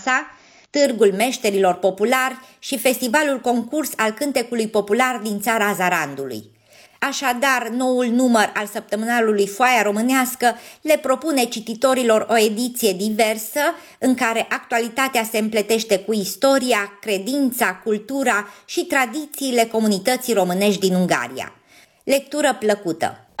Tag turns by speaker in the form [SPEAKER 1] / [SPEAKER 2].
[SPEAKER 1] Constanța, Târgul Meșterilor Populari și Festivalul Concurs al Cântecului Popular din Țara Zarandului. Așadar, noul număr al săptămânalului Foaia Românească le propune cititorilor o ediție diversă în care actualitatea se împletește cu istoria, credința, cultura și tradițiile comunității românești din Ungaria. Lectură plăcută!